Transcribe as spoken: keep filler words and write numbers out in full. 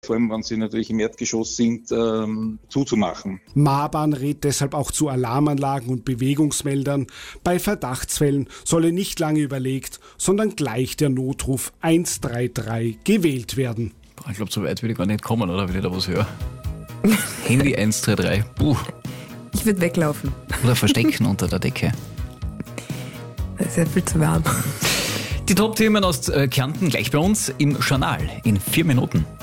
vor allem wenn sie natürlich im Erdgeschoss sind, ähm, zuzumachen. Marbahn rät deshalb auch zu Alarmanlagen und Bewegungsmeldern. Bei Verdachtsfällen solle nicht lange überlegt, sondern gleich der Notruf eins drei drei gewählt werden. Ich glaube, so weit würde ich gar nicht kommen, oder? Wenn ich da was höre. Handy eins drei drei. Puh. Ich würde weglaufen. Oder verstecken unter der Decke. Das ist ja viel zu warm. Die Top-Themen aus Kärnten gleich bei uns im Journal in vier Minuten.